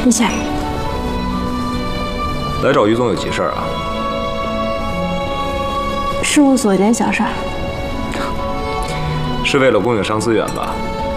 很吓人。 来找于总有急事儿啊？ 事务所有点小事儿。 是为了供应商资源吧？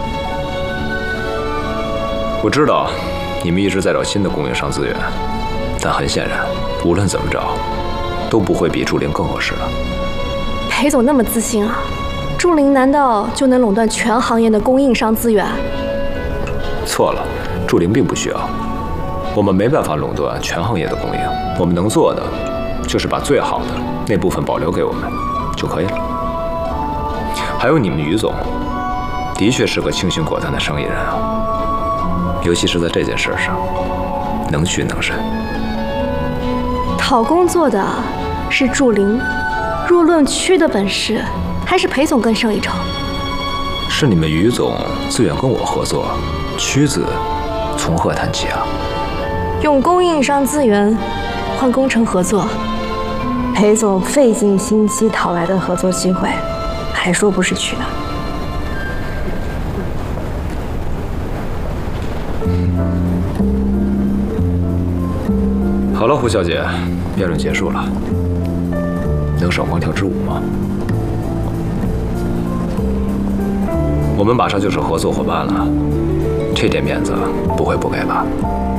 我知道你们一直在找新的供应商资源，但很显然，无论怎么找，都不会比祝玲更合适了。 裴总那么自信啊？祝玲难道就能垄断全行业的供应商资源？ 错了，祝玲并不需要。我们没办法垄断全行业的供应，我们能做的就是把最好的那部分保留给我们就可以了。还有你们于总，的确是个清醒果断的生意人啊，尤其是在这件事上，能屈能伸。 讨工作的是祝玲，若论屈的本事，还是裴总更胜一筹。 是你们于总自愿跟我合作，屈字从何谈起啊？ 用供应商资源换工程合作，裴总费尽心机讨来的合作机会，还说不是屈的。 好了，胡小姐，辩论结束了，能赏光跳支舞吗？我们马上就是合作伙伴了，这点面子不会不给吧？